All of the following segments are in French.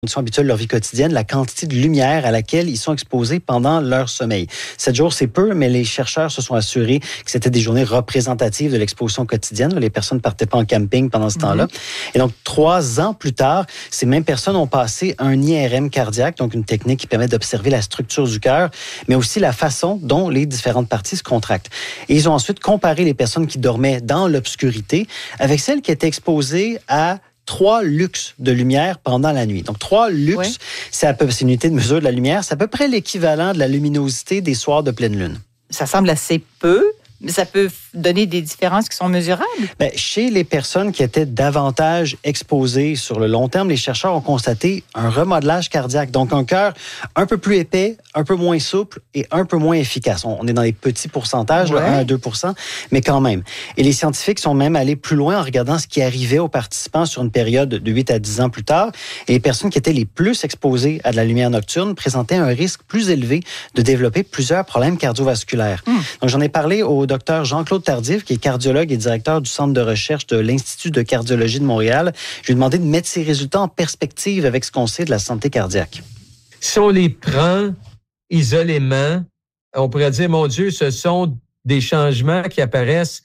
conditions habituelles de leur vie quotidienne, la quantité de lumière à laquelle ils sont exposés pendant leur sommeil. 7 jours, c'est peu, mais les chercheurs se sont assurés que c'était des journées représentatives de l'exposition quotidienne. Les personnes ne partaient pas en camping pendant ce temps-là. Et donc, 3 ans plus tard, ces mêmes personnes ont passé un IRM cardiaque, donc une technique qui permet d'observer la structure du cœur, mais aussi la façon dont les différentes parties se contractent. Et ils ont ensuite comparé les personnes qui dormaient dans l'obscurité avec celles qui étaient exposées à 3 lux de lumière pendant la nuit. Donc, 3 lux, c'est une unité de mesure de la lumière. C'est à peu près l'équivalent de la luminosité des soirs de pleine lune. Ça semble assez peu, mais ça peut donner des différences qui sont mesurables? Bien, chez les personnes qui étaient davantage exposées sur le long terme, les chercheurs ont constaté un remodelage cardiaque. Donc, un cœur un peu plus épais, un peu moins souple et un peu moins efficace. On est dans les petits pourcentages, 1 à 2 %, mais quand même. Et les scientifiques sont même allés plus loin en regardant ce qui arrivait aux participants sur une période de 8 à 10 ans plus tard. Et les personnes qui étaient les plus exposées à de la lumière nocturne présentaient un risque plus élevé de développer plusieurs problèmes cardiovasculaires. Donc, j'en ai parlé au docteur Jean-Claude Tardif, qui est cardiologue et directeur du Centre de recherche de l'Institut de cardiologie de Montréal. Je lui ai demandé de mettre ses résultats en perspective avec ce qu'on sait de la santé cardiaque. Si on les prend isolément, on pourrait dire, mon Dieu, ce sont des changements qui apparaissent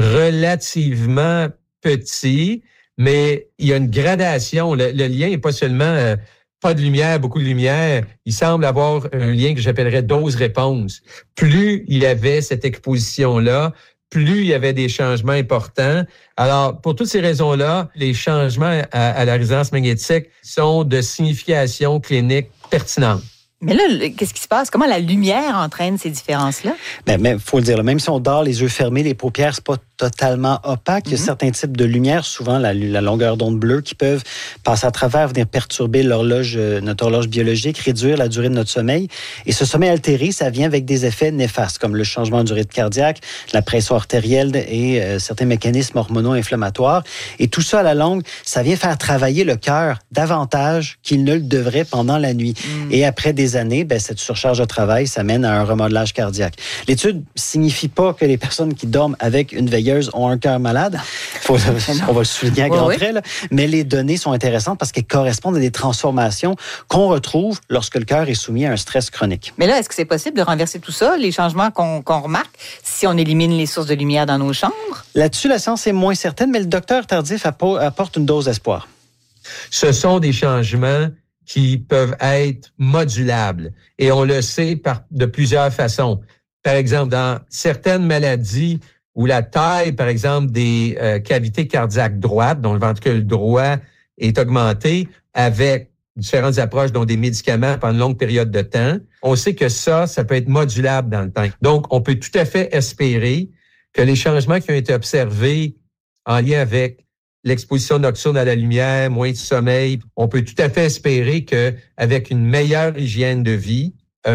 relativement petits, mais il y a une gradation. Le lien n'est pas seulement pas de lumière, beaucoup de lumière. Il semble avoir un lien que j'appellerais dose-réponse. Plus il y avait cette exposition-là, plus il y avait des changements importants. Alors, pour toutes ces raisons-là, les changements à la résonance magnétique sont de signification clinique pertinente. Mais là, qu'est-ce qui se passe? Comment la lumière entraîne ces différences-là? Mais faut le dire, même si on dort les yeux fermés, les paupières, c'est pas totalement opaque. Il y a certains types de lumière, souvent la longueur d'onde bleue, qui peuvent passer à travers, venir perturber notre horloge biologique, réduire la durée de notre sommeil. Et ce sommeil altéré, ça vient avec des effets néfastes, comme le changement du rythme cardiaque, la pression artérielle et certains mécanismes hormonaux inflammatoires. Et tout ça, à la longue, ça vient faire travailler le cœur davantage qu'il ne le devrait pendant la nuit. Et après des années, cette surcharge de travail, ça mène à un remodelage cardiaque. L'étude signifie pas que les personnes qui dorment avec une veilleuse ont un cœur malade. On va le souligner à grands traits, là. Mais les données sont intéressantes parce qu'elles correspondent à des transformations qu'on retrouve lorsque le cœur est soumis à un stress chronique. Mais là, est-ce que c'est possible de renverser tout ça, les changements qu'on remarque, si on élimine les sources de lumière dans nos chambres? Là-dessus, la science est moins certaine, mais le docteur Tardif apporte une dose d'espoir. Ce sont des changements qui peuvent être modulables. Et on le sait de plusieurs façons. Par exemple, dans certaines maladies où la taille, par exemple, des cavités cardiaques droites, dont le ventricule droit est augmenté avec différentes approches, dont des médicaments pendant une longue période de temps, on sait que ça peut être modulable dans le temps. Donc, on peut tout à fait espérer que les changements qui ont été observés en lien avec l'exposition nocturne à la lumière, moins de sommeil, on peut tout à fait espérer qu'avec une meilleure hygiène de vie,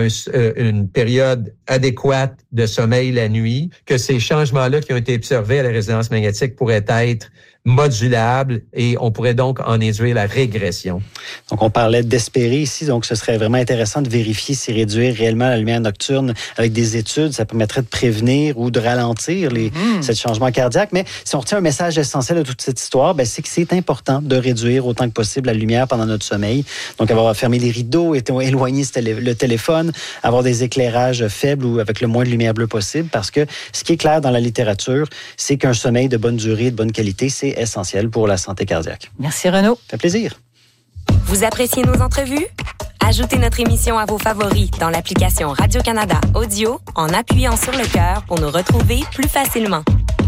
une période adéquate de sommeil la nuit, que ces changements-là qui ont été observés à la résonance magnétique pourraient être modulables et on pourrait donc en induire la régression. Donc, on parlait d'espérer ici, donc ce serait vraiment intéressant de vérifier si réduire réellement la lumière nocturne avec des études, ça permettrait de prévenir ou de ralentir ces changements cardiaques. Mais si on retient un message essentiel de toute cette histoire, c'est que c'est important de réduire autant que possible la lumière pendant notre sommeil. Donc, avoir fermé les rideaux, éloigner le téléphone, avoir des éclairages faibles ou avec le moins de lumière bleue possible, parce que ce qui est clair dans la littérature, c'est qu'un sommeil de bonne durée, de bonne qualité, c'est essentiel pour la santé cardiaque. Merci Renaud. Ça fait plaisir. Vous appréciez nos entrevues? Ajoutez notre émission à vos favoris dans l'application Radio-Canada Audio en appuyant sur le cœur pour nous retrouver plus facilement.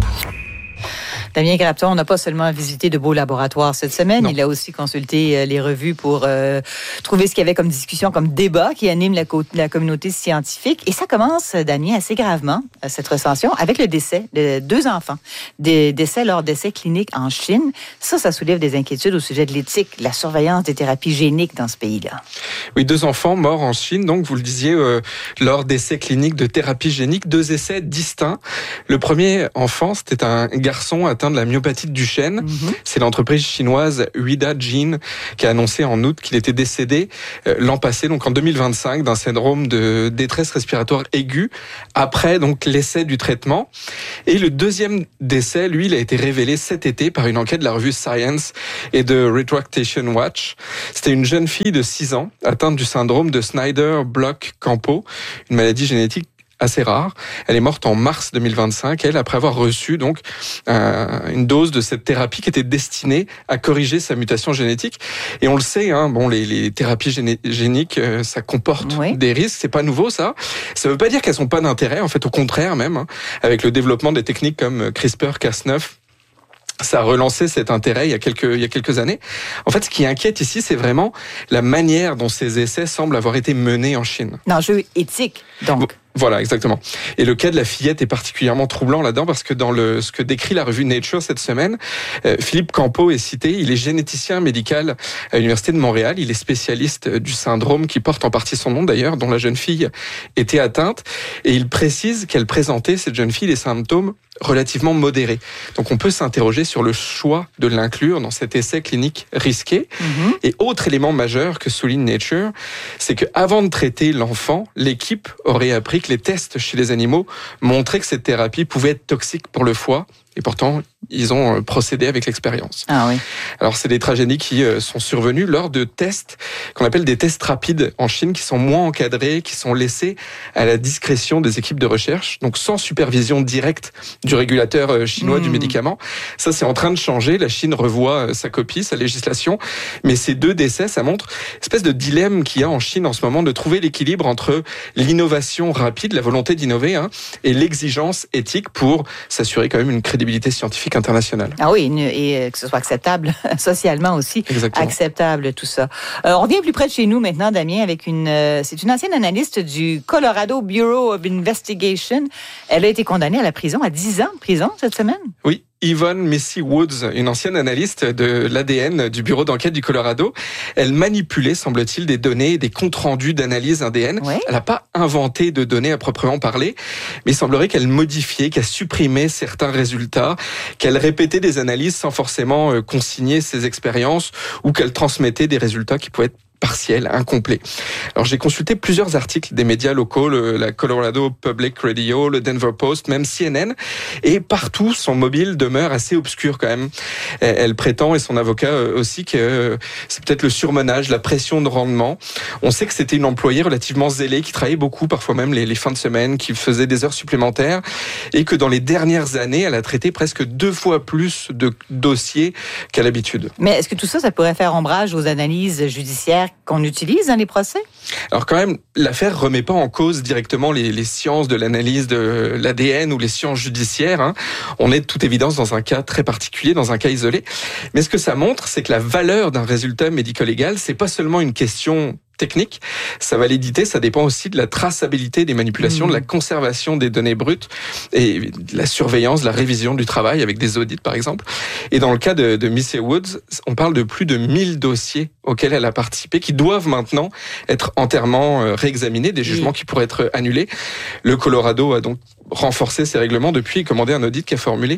Damien Grabton, on n'a pas seulement visité de beaux laboratoires cette semaine, Non. Il a aussi consulté les revues pour trouver ce qu'il y avait comme discussion, comme débat qui anime la communauté scientifique. Et ça commence, Damien, assez gravement, cette recension, avec le décès de 2 enfants. Des décès lors d'essais cliniques en Chine. Ça soulève des inquiétudes au sujet de l'éthique, la surveillance des thérapies géniques dans ce pays-là. Oui, 2 enfants morts en Chine, donc vous le disiez, lors d'essais cliniques de thérapie génique, 2 essais distincts. Le premier enfant, c'était un garçon atteint atteint de la myopathie de Duchenne. C'est l'entreprise chinoise Huida Gene qui a annoncé en août qu'il était décédé l'an passé, donc en 2025, d'un syndrome de détresse respiratoire aiguë après donc l'essai du traitement. Et le deuxième décès, lui, il a été révélé cet été par une enquête de la revue Science et de Retractation Watch. C'était une jeune fille de 6 ans atteinte du syndrome de Snyder-Block-Campo, une maladie génétique assez rare. Elle est morte en mars 2025, elle, après avoir reçu donc une dose de cette thérapie qui était destinée à corriger sa mutation génétique. Et on le sait, les thérapies géniques, ça comporte des risques. C'est pas nouveau, ça. Ça veut pas dire qu'elles sont pas d'intérêt. En fait, au contraire même, avec le développement des techniques comme CRISPR-Cas9, ça a relancé cet intérêt il y a quelques années. En fait, ce qui inquiète ici, c'est vraiment la manière dont ces essais semblent avoir été menés en Chine. L'enjeu éthique, donc. Voilà, exactement. Et le cas de la fillette est particulièrement troublant là-dedans parce que dans ce que décrit la revue Nature cette semaine, Philippe Campo est cité. Il est généticien médical à l'Université de Montréal. Il est spécialiste du syndrome qui porte en partie son nom d'ailleurs, dont la jeune fille était atteinte. Et il précise qu'elle présentait, cette jeune fille, des symptômes relativement modérés. Donc on peut s'interroger sur le choix de l'inclure dans cet essai clinique risqué. Et autre élément majeur que souligne Nature, c'est qu'avant de traiter l'enfant, l'équipe aurait appris que les tests chez les animaux montraient que cette thérapie pouvait être toxique pour le foie. Et pourtant, ils ont procédé avec l'expérience. Ah oui. Alors, c'est des tragédies qui sont survenues lors de tests qu'on appelle des tests rapides en Chine, qui sont moins encadrés, qui sont laissés à la discrétion des équipes de recherche, donc sans supervision directe du régulateur chinois du médicament. Ça, c'est en train de changer. La Chine revoit sa copie, sa législation. Mais ces 2 décès, ça montre une espèce de dilemme qu'il y a en Chine en ce moment, de trouver l'équilibre entre l'innovation rapide, la volonté d'innover, et l'exigence éthique pour s'assurer quand même une crédibilité scientifique internationale. Ah oui, et que ce soit acceptable socialement aussi. Exactement. Acceptable, tout ça. On revient plus près de chez nous maintenant, Damien, avec c'est une ancienne analyste du Colorado Bureau of Investigation. Elle a été condamnée à la prison, à 10 ans de prison cette semaine. Oui. Yvonne Missy Woods, une ancienne analyste de l'ADN du bureau d'enquête du Colorado, elle manipulait, semble-t-il, des données et des comptes rendus d'analyse ADN. Ouais. Elle n'a pas inventé de données à proprement parler, mais il semblerait qu'elle modifiait, qu'elle supprimait certains résultats, qu'elle répétait des analyses sans forcément consigner ses expériences ou qu'elle transmettait des résultats qui pouvaient être partiel, incomplet. Alors j'ai consulté plusieurs articles des médias locaux, la Colorado Public Radio, le Denver Post, même CNN, et partout son mobile demeure assez obscur quand même. Elle prétend, et son avocat aussi, que c'est peut-être le surmenage, la pression de rendement. On sait que c'était une employée relativement zélée, qui travaillait beaucoup, parfois même les fins de semaine, qui faisait des heures supplémentaires, et que dans les dernières années, elle a traité presque 2 fois plus de dossiers qu'à l'habitude. Mais est-ce que tout ça, ça pourrait faire ombrage aux analyses judiciaires qu'on utilise dans les procès? Alors quand même, l'affaire remet pas en cause directement les sciences de l'analyse de l'ADN ou les sciences judiciaires. On est de toute évidence dans un cas très particulier, dans un cas isolé. Mais ce que ça montre, c'est que la valeur d'un résultat médico-légal, c'est pas seulement une question technique, sa validité, ça dépend aussi de la traçabilité des manipulations, de la conservation des données brutes et de la surveillance, de la révision du travail avec des audits par exemple. Et dans le cas de Missy Woods, on parle de plus de 1000 dossiers auxquels elle a participé qui doivent maintenant être entièrement réexaminés, des jugements qui pourraient être annulés. Le Colorado a donc renforcé ses règlements depuis et commandé un audit qui a formulé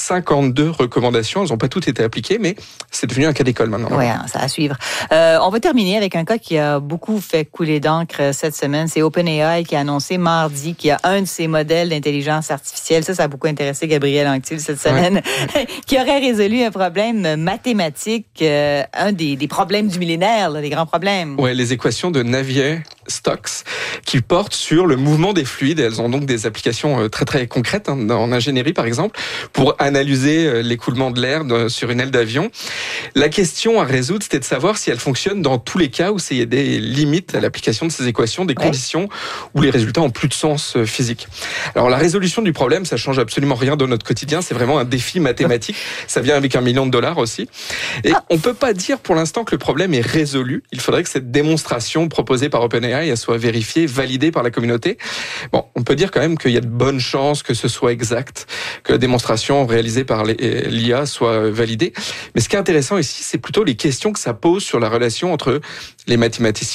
52 recommandations. Elles n'ont pas toutes été appliquées, mais c'est devenu un cas d'école maintenant. Oui, ça à suivre. On va terminer avec un cas qui a beaucoup fait couler d'encre cette semaine. C'est OpenAI qui a annoncé mardi qu'il y a un de ses modèles d'intelligence artificielle, ça a beaucoup intéressé Gabriel Anctil cette semaine, qui aurait résolu un problème mathématique, un des problèmes du millénaire, les grands problèmes. Oui, les équations de Navier-Stokes qui portent sur le mouvement des fluides. Elles ont donc des applications très très concrètes en ingénierie par exemple, pour analyser l'écoulement de l'air sur une aile d'avion. La question à résoudre, c'était de savoir si elles fonctionnent dans tous les cas où il y a des limites à l'application de ces équations, des conditions où les résultats ont plus de sens physique. Alors la résolution du problème, ça change absolument rien dans notre quotidien, c'est vraiment un défi mathématique. Ça vient avec $1 million aussi. Et on peut pas dire pour l'instant que le problème est résolu. Il faudrait que cette démonstration proposée par OpenAI soit vérifiée, validée par la communauté. Bon, on peut dire quand même qu'il y a de bonnes chances que ce soit exact, que la démonstration réalisée par l'IA soit validée. Mais ce qui est intéressant ici, c'est plutôt les questions que ça pose sur la relation entre les mathématiciens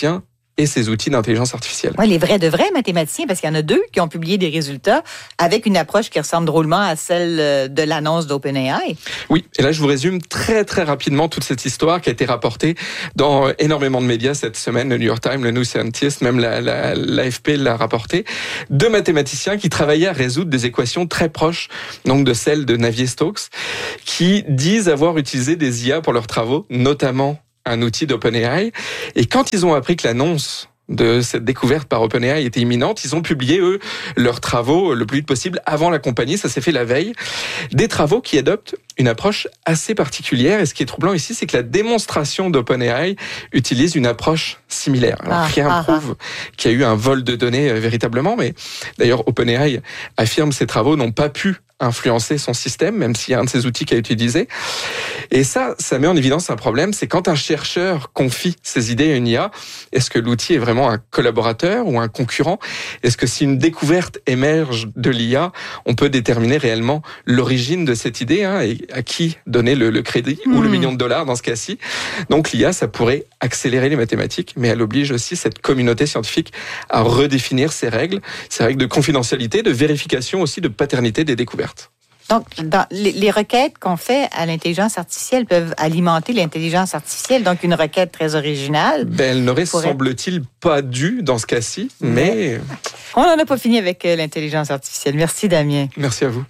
et ses outils d'intelligence artificielle. Oui, les vrais mathématiciens, parce qu'il y en a 2 qui ont publié des résultats avec une approche qui ressemble drôlement à celle de l'annonce d'OpenAI. Oui, et là je vous résume très très rapidement toute cette histoire qui a été rapportée dans énormément de médias cette semaine, le New York Times, le New Scientist, même l'AFP l'a rapporté. 2 mathématiciens qui travaillaient à résoudre des équations très proches donc de celles de Navier-Stokes, qui disent avoir utilisé des IA pour leurs travaux, notamment un outil d'OpenAI. Et quand ils ont appris que l'annonce de cette découverte par OpenAI était imminente, ils ont publié, eux, leurs travaux le plus vite possible avant la compagnie. Ça s'est fait la veille. Des travaux qui adoptent une approche assez particulière. Et ce qui est troublant ici, c'est que la démonstration d'OpenAI utilise une approche similaire. Alors, rien prouve qu'il y a eu un vol de données véritablement, mais d'ailleurs, OpenAI affirme que ces travaux n'ont pas pu influencer son système, même s'il y a un de ses outils qui a utilisé. Et ça met en évidence un problème, c'est quand un chercheur confie ses idées à une IA, est-ce que l'outil est vraiment un collaborateur ou un concurrent? Est-ce que si une découverte émerge de l'IA, on peut déterminer réellement l'origine de cette idée, et à qui donner le crédit ou le $1 million dans ce cas-ci? Donc l'IA, ça pourrait accélérer les mathématiques, mais elle oblige aussi cette communauté scientifique à redéfinir ses règles de confidentialité, de vérification aussi, de paternité des découvertes. Donc, dans les requêtes qu'on fait à l'intelligence artificielle peuvent alimenter l'intelligence artificielle, donc une requête très originale. Elle n'aurait, semble-t-il, pas dû dans ce cas-ci, mais... On n'en a pas fini avec l'intelligence artificielle. Merci, Damien. Merci à vous.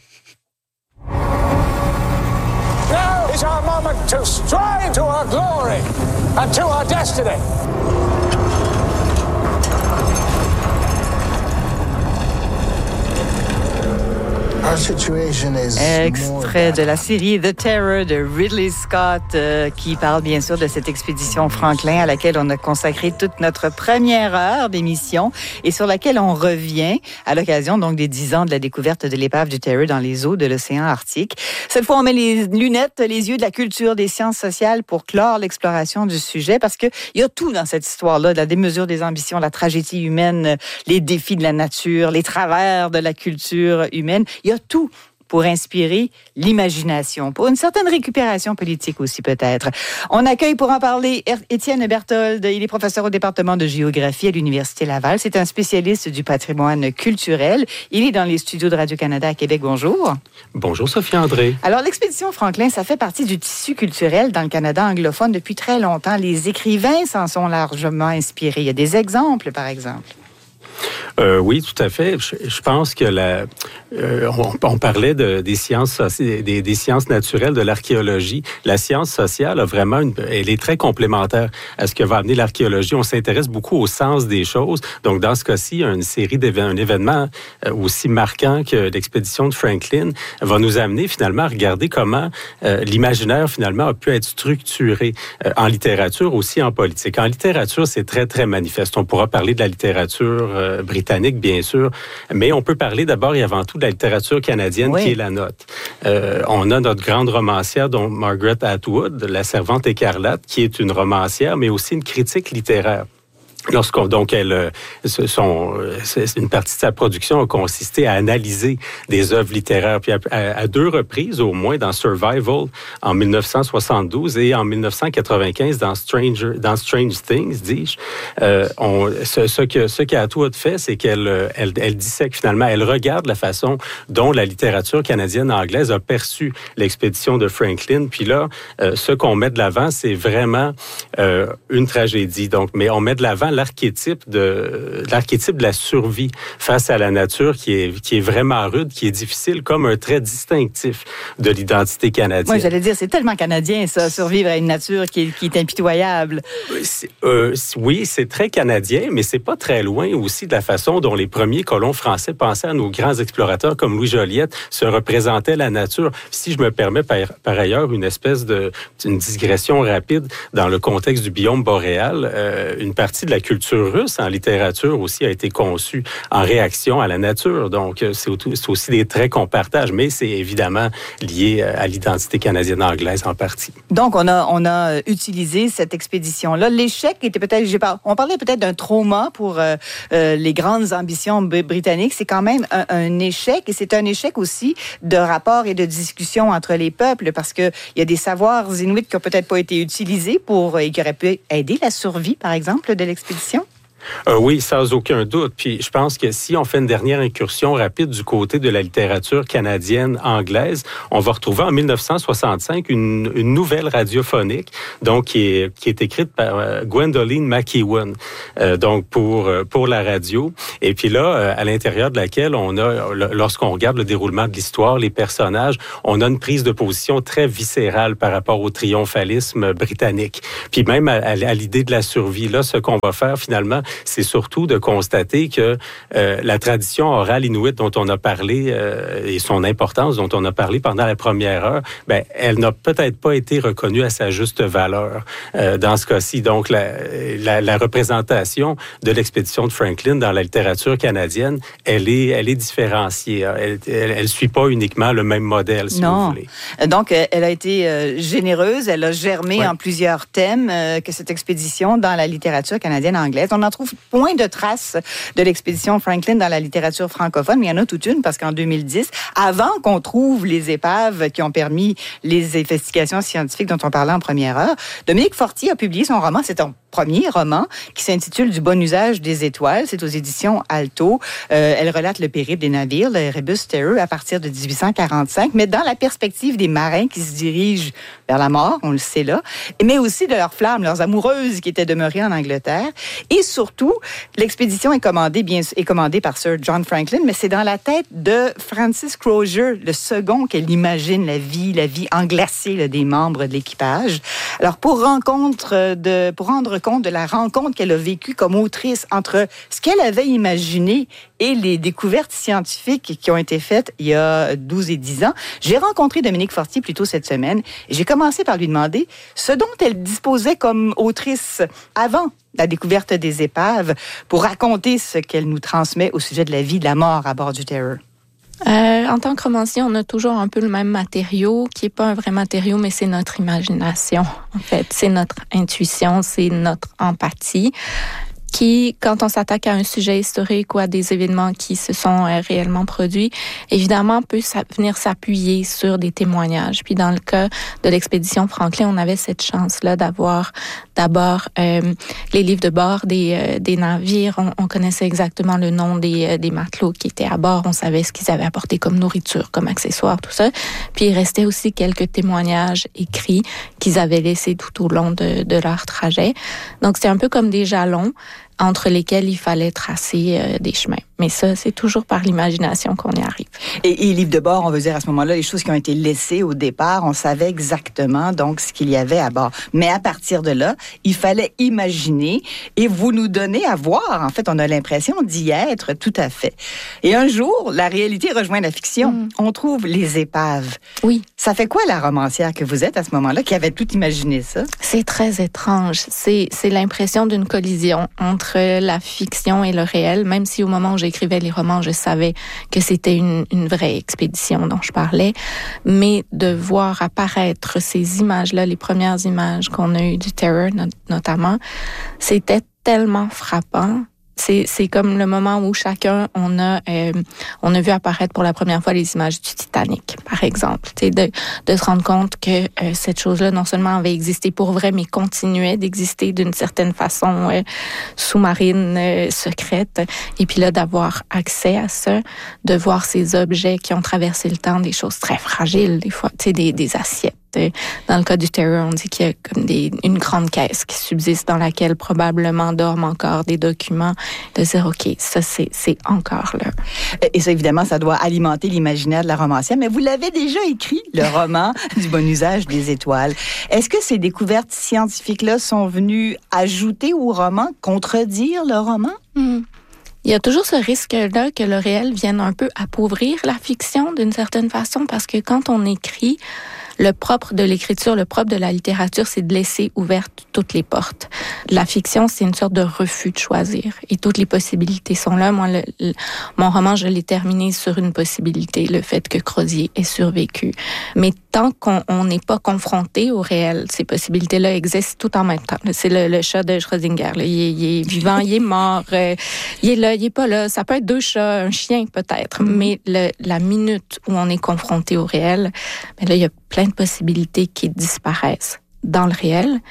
Now is our moment to strive to our glory and to our destiny. Extrait de la série The Terror de Ridley Scott qui parle bien sûr de cette expédition Franklin à laquelle on a consacré toute notre première heure d'émission et sur laquelle on revient à l'occasion donc des 10 ans de la découverte de l'épave du Terror dans les eaux de l'océan Arctique. Cette fois, on met les lunettes, les yeux de la culture des sciences sociales pour clore l'exploration du sujet parce que il y a tout dans cette histoire-là, de la démesure des ambitions, la tragédie humaine, les défis de la nature, les travers de la culture humaine. Il y a tout pour inspirer l'imagination, pour une certaine récupération politique aussi peut-être. On accueille pour en parler Étienne Berthold. Il est professeur au département de géographie à l'Université Laval. C'est un spécialiste du patrimoine culturel. Il est dans les studios de Radio-Canada à Québec. Bonjour. Bonjour Sophie André. Alors l'expédition Franklin, ça fait partie du tissu culturel dans le Canada anglophone depuis très longtemps. Les écrivains s'en sont largement inspirés. Il y a des exemples, par exemple. Oui, tout à fait. Je pense que on parlait des sciences, des sciences naturelles, de l'archéologie. La science sociale a vraiment elle est très complémentaire à ce que va amener l'archéologie. On s'intéresse beaucoup au sens des choses. Donc, dans ce cas-ci, un événement aussi marquant que l'expédition de Franklin va nous amener finalement à regarder comment l'imaginaire finalement a pu être structuré en littérature, aussi en politique. En littérature, c'est très, très manifeste. On pourra parler de la littérature britannique, bien sûr, mais on peut parler d'abord et avant tout de la littérature canadienne qui est la nôtre. On a notre grande romancière, donc Margaret Atwood, La Servante écarlate, qui est une romancière, mais aussi une critique littéraire. Une partie de sa production a consisté à analyser des œuvres littéraires. Puis à 2 reprises, au moins, dans Survival, en 1972 et en 1995, dans Strange Things, dis-je, ce qu'Atwood fait, c'est qu'elle dissèque finalement, elle regarde la façon dont la littérature canadienne-anglaise a perçu l'expédition de Franklin. Puis là, ce qu'on met de l'avant, c'est vraiment une tragédie. Donc, mais on met de l'avant l'archétype de la survie face à la nature qui est vraiment rude, qui est difficile, comme un trait distinctif de l'identité canadienne. Moi, j'allais dire, c'est tellement canadien, ça, survivre à une nature qui est impitoyable. Oui, c'est très canadien, mais c'est pas très loin aussi de la façon dont les premiers colons français pensaient à nos grands explorateurs comme Louis Joliette se représentaient la nature. Si je me permets par ailleurs une digression rapide dans le contexte du biome boréal, une partie de la culture russe en littérature aussi a été conçue en réaction à la nature. Donc, c'est aussi des traits qu'on partage, mais c'est évidemment lié à l'identité canadienne-anglaise en partie. Donc, on a utilisé cette expédition-là. L'échec était peut-être... On parlait peut-être d'un trauma pour les grandes ambitions britanniques. C'est quand même un échec, et c'est un échec aussi de rapport et de discussion entre les peuples, parce qu'il y a des savoirs inuits qui n'ont peut-être pas été utilisés et qui auraient pu aider la survie, par exemple, de l'expédition. Oui, sans aucun doute. Puis je pense que si on fait une dernière incursion rapide du côté de la littérature canadienne anglaise, on va retrouver en 1965 une nouvelle radiophonique, donc qui est écrite par Gwendoline McEwan, donc pour la radio. Et puis là, à l'intérieur de laquelle on a, lorsqu'on regarde le déroulement de l'histoire, les personnages, on a une prise de position très viscérale par rapport au triomphalisme britannique. Puis même à l'idée de la survie. Là, ce qu'on va faire finalement, c'est surtout de constater que la tradition orale inuite dont on a parlé et son importance dont on a parlé pendant la première heure, ben, elle n'a peut-être pas été reconnue à sa juste valeur dans ce cas-ci. Donc, la représentation de l'expédition de Franklin dans la littérature canadienne, elle est différenciée. Elle suit pas uniquement le même modèle, si vous voulez. Donc, elle a été généreuse, elle a germé en plusieurs thèmes que cette expédition dans la littérature canadienne anglaise. On en trouve point de traces de l'expédition Franklin dans la littérature francophone, mais il y en a toute une parce qu'en 2010, avant qu'on trouve les épaves qui ont permis les investigations scientifiques dont on parlait en première heure, Dominique Fortier a publié son roman, c'est un premier roman qui s'intitule « Du bon usage des étoiles ». C'est aux éditions Alto. Elle relate le périple des navires, le Erebus Terror, à partir de 1845, mais dans la perspective des marins qui se dirigent vers la mort, on le sait là, mais aussi de leurs flammes, leurs amoureuses qui étaient demeurées en Angleterre. Et surtout, l'expédition est commandée par Sir John Franklin, mais c'est dans la tête de Francis Crozier, le second, qu'elle imagine la vie englacée là, des membres de l'équipage. Alors, pour rendre compte de la rencontre qu'elle a vécue comme autrice entre ce qu'elle avait imaginé et les découvertes scientifiques qui ont été faites il y a 12 et 10 ans, j'ai rencontré Dominique Fortier plus tôt cette semaine et j'ai commencé par lui demander ce dont elle disposait comme autrice avant la découverte des épaves pour raconter ce qu'elle nous transmet au sujet de la vie et de la mort à bord du Terror. En tant que romancier, on a toujours un peu le même matériau, qui n'est pas un vrai matériau, mais c'est notre imagination, en fait. C'est notre intuition, c'est notre empathie, qui, quand on s'attaque à un sujet historique ou à des événements qui se sont réellement produits, évidemment, peut venir s'appuyer sur des témoignages. Puis dans le cas de l'expédition Franklin, on avait cette chance-là d'avoir d'abord les livres de bord des navires. On connaissait exactement le nom des matelots qui étaient à bord. On savait ce qu'ils avaient apporté comme nourriture, comme accessoires, tout ça. Puis il restait aussi quelques témoignages écrits qu'ils avaient laissés tout au long de leur trajet. Donc c'est un peu comme des jalons entre lesquels il fallait tracer des chemins. Mais ça, c'est toujours par l'imagination qu'on y arrive. Et livre de bord, on veut dire à ce moment-là, les choses qui ont été laissées au départ, on savait exactement donc ce qu'il y avait à bord. Mais à partir de là, il fallait imaginer et vous nous donnez à voir. En fait, on a l'impression d'y être tout à fait. Et un jour, la réalité rejoint la fiction. On trouve les épaves. Oui. Ça fait quoi la romancière que vous êtes à ce moment-là, qui avait tout imaginé ça? C'est très étrange. C'est l'impression d'une collision entre la fiction et le réel, même si au moment où j'écrivais les romans, je savais que c'était une vraie expédition dont je parlais, mais de voir apparaître ces images-là, les premières images qu'on a eues du Terror notamment, c'était tellement frappant. C'est comme le moment où chacun, on a vu apparaître pour la première fois les images du Titanic, par exemple. De se rendre compte que cette chose-là, non seulement avait existé pour vrai, mais continuait d'exister d'une certaine façon sous-marine, secrète. Et puis là, d'avoir accès à ça, de voir ces objets qui ont traversé le temps, des choses très fragiles, des fois, des assiettes. Dans le cas du Terror, on dit qu'il y a comme une grande caisse qui subsiste dans laquelle probablement dorment encore des documents. De dire, OK, ça, c'est encore là. Et ça, évidemment, ça doit alimenter l'imaginaire de la romancière. Mais vous l'avez déjà écrit, le roman du bon usage des étoiles. Est-ce que ces découvertes scientifiques-là sont venues ajouter au roman, contredire le roman? Il y a toujours ce risque-là que le réel vienne un peu appauvrir la fiction d'une certaine façon, parce que quand on écrit, le propre de l'écriture, le propre de la littérature, c'est de laisser ouvertes toutes les portes. La fiction, c'est une sorte de refus de choisir. Et toutes les possibilités sont là. Moi, mon roman, je l'ai terminé sur une possibilité, le fait que Crozier ait survécu. Mais tant qu'on n'est pas confronté au réel, ces possibilités-là existent tout en même temps. C'est le chat de Schrödinger. Il est vivant, il est mort, il est là, il est pas là. Ça peut être deux chats, un chien peut-être. Mais la minute où on est confronté au réel, ben là, il y a plein de possibilités qui disparaissent dans le réel,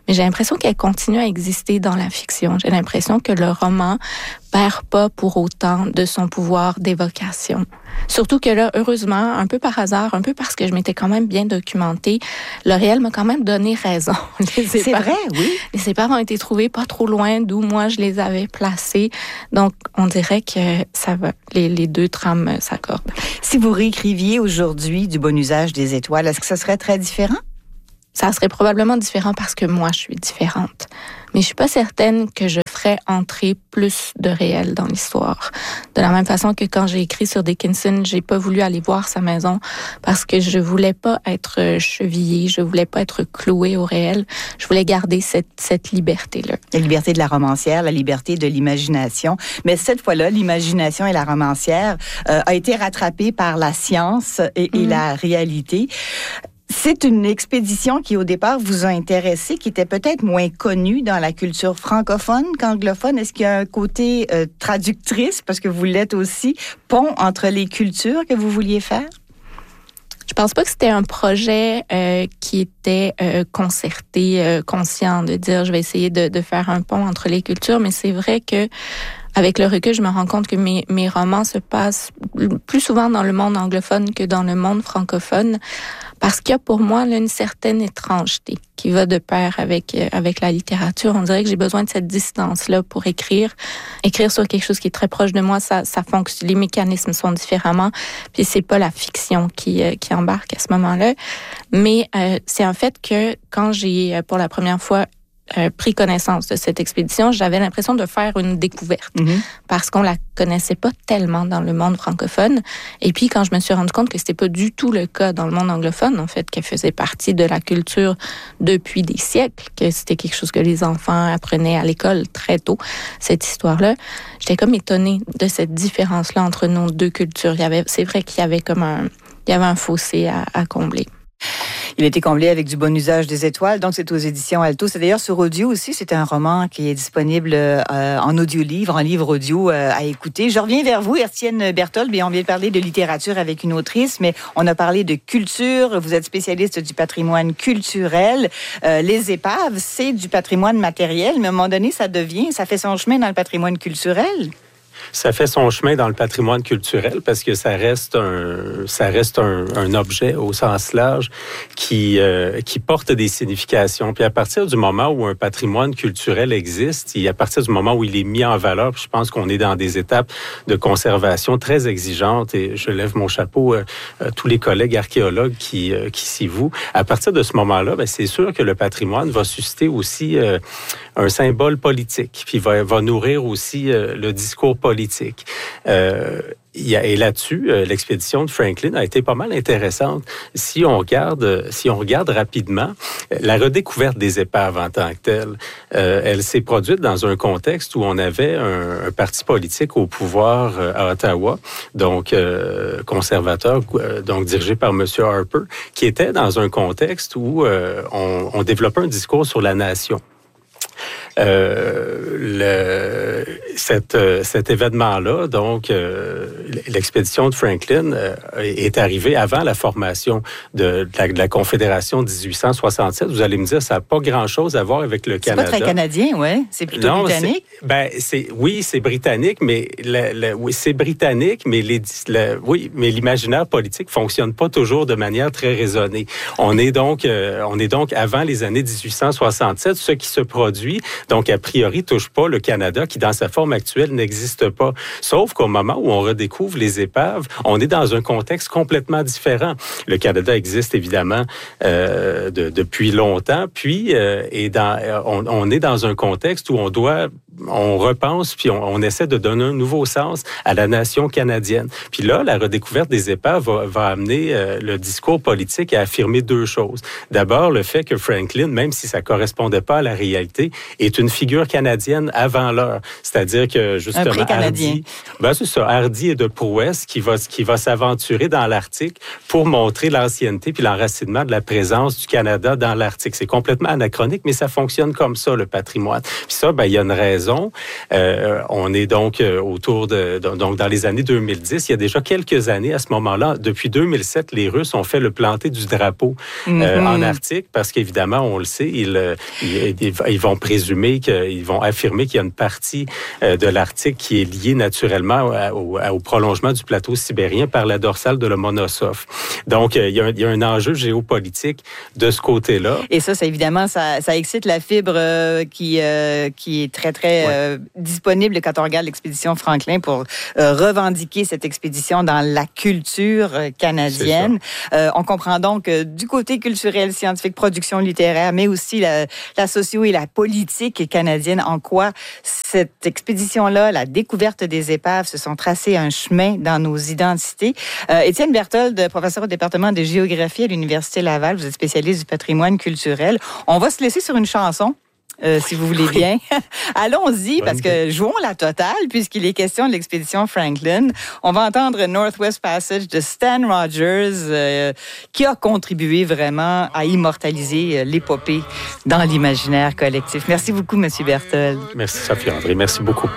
mais j'ai l'impression qu'elle continue à exister dans la fiction. J'ai l'impression que le roman perd pas pour autant de son pouvoir d'évocation. Surtout que là, heureusement, un peu par hasard, un peu parce que je m'étais quand même bien documentée, le réel m'a quand même donné raison. C'est vrai, oui. Les épaves ont été trouvées pas trop loin d'où moi je les avais placées. Donc, on dirait que ça va. Les deux trames s'accordent. Si vous réécriviez aujourd'hui du bon usage des étoiles, est-ce que ça serait très différent? Ça serait probablement différent parce que moi, je suis différente. Mais je suis pas certaine que je ferais entrer plus de réel dans l'histoire. De la même façon que quand j'ai écrit sur Dickinson, j'ai pas voulu aller voir sa maison parce que je voulais pas être chevillée, je voulais pas être clouée au réel. Je voulais garder cette liberté-là. La liberté de la romancière, la liberté de l'imagination. Mais cette fois-là, l'imagination et la romancière a été rattrapée par la science et la réalité. C'est une expédition qui, au départ, vous a intéressé, qui était peut-être moins connue dans la culture francophone qu'anglophone. Est-ce qu'il y a un côté traductrice, parce que vous l'êtes aussi, pont entre les cultures que vous vouliez faire? Je pense pas que c'était un projet qui était concerté, conscient, de dire je vais essayer de faire un pont entre les cultures, mais c'est vrai que avec le recul, je me rends compte que mes romans se passent plus souvent dans le monde anglophone que dans le monde francophone, parce qu'il y a pour moi là, une certaine étrangeté qui va de pair avec la littérature. On dirait que j'ai besoin de cette distance-là pour écrire sur quelque chose qui est très proche de moi. Ça fonctionne, les mécanismes sont différemment, puis c'est pas la fiction qui embarque à ce moment-là. Mais c'est un fait que quand j'ai pour la première fois pris connaissance de cette expédition, j'avais l'impression de faire une découverte parce qu'on la connaissait pas tellement dans le monde francophone. Et puis, quand je me suis rendu compte que c'était pas du tout le cas dans le monde anglophone, en fait, qu'elle faisait partie de la culture depuis des siècles, que c'était quelque chose que les enfants apprenaient à l'école très tôt, cette histoire-là, j'étais comme étonnée de cette différence-là entre nos deux cultures. C'est vrai qu'il y avait un fossé à combler. Il a été comblé avec du bon usage des étoiles, donc c'est aux éditions Alto. C'est d'ailleurs sur audio aussi, c'est un roman qui est disponible en audio-livre, en livre audio à écouter. Je reviens vers vous, Étienne Berthold. Bien, on vient de parler de littérature avec une autrice, mais on a parlé de culture. Vous êtes spécialiste du patrimoine culturel. Les épaves, c'est du patrimoine matériel, mais à un moment donné, ça fait son chemin dans le patrimoine culturel. Ça fait son chemin dans le patrimoine culturel parce que ça reste un objet au sens large qui porte des significations. Puis à partir du moment où un patrimoine culturel existe, et à partir du moment où il est mis en valeur, je pense qu'on est dans des étapes de conservation très exigeantes et je lève mon chapeau à tous les collègues archéologues qui s'y vouent. À partir de ce moment-là, c'est sûr que le patrimoine va susciter aussi un symbole politique, puis va nourrir aussi le discours politique. Et là-dessus, l'expédition de Franklin a été pas mal intéressante. Si on regarde rapidement, la redécouverte des épaves en tant que telle, elle s'est produite dans un contexte où on avait un parti politique au pouvoir à Ottawa, donc conservateur, donc dirigé par M. Harper, qui était dans un contexte où on développait un discours sur la nation. Cet événement-là, donc l'expédition de Franklin est arrivée avant la formation de la Confédération de 1867. Vous allez me dire, ça n'a pas grand-chose à voir avec le Canada. C'est pas très canadien, ouais. C'est plutôt britannique. C'est britannique, mais c'est britannique, mais mais l'imaginaire politique fonctionne pas toujours de manière très raisonnée. On est donc avant les années 1867, ce qui se produit. Donc, a priori, touche pas le Canada qui, dans sa forme actuelle, n'existe pas. Sauf qu'au moment où on redécouvre les épaves, on est dans un contexte complètement différent. Le Canada existe évidemment depuis longtemps, puis on est dans un contexte où on repense, puis on essaie de donner un nouveau sens à la nation canadienne. Puis là, la redécouverte des épaves va amener le discours politique à affirmer deux choses. D'abord, le fait que Franklin, même si ça correspondait pas à la réalité, est une figure canadienne avant l'heure. C'est-à-dire que, justement, un pré-canadien. C'est ça, Hardy et de prouesse qui va s'aventurer dans l'Arctique pour montrer l'ancienneté puis l'enracinement de la présence du Canada dans l'Arctique. C'est complètement anachronique, mais ça fonctionne comme ça, le patrimoine. Puis ça, il y a une raison raison. On est donc autour donc dans les années 2010. Il y a déjà quelques années, à ce moment-là, depuis 2007, les Russes ont fait le planter du drapeau en Arctique parce qu'évidemment, on le sait, ils vont présumer ils vont affirmer qu'il y a une partie de l'Arctique qui est liée naturellement au prolongement du plateau sibérien par la dorsale de Lomonosov. Donc, il y a un enjeu géopolitique de ce côté-là. Et ça évidemment, ça excite la fibre qui est très, très disponible quand on regarde l'expédition Franklin pour revendiquer cette expédition dans la culture canadienne. On comprend donc du côté culturel, scientifique, production littéraire, mais aussi la socio et la politique canadienne, en quoi cette expédition-là, la découverte des épaves, se sont tracés un chemin dans nos identités. Étienne Berthold, professeur au département de géographie à l'Université Laval, vous êtes spécialiste du patrimoine culturel. On va se laisser sur une chanson. Si vous voulez bien. Allons-y, parce que jouons la totale, puisqu'il est question de l'expédition Franklin. On va entendre Northwest Passage de Stan Rogers, qui a contribué vraiment à immortaliser l'épopée dans l'imaginaire collectif. Merci beaucoup, M. Berthold. Merci, Sophie-André. Merci beaucoup.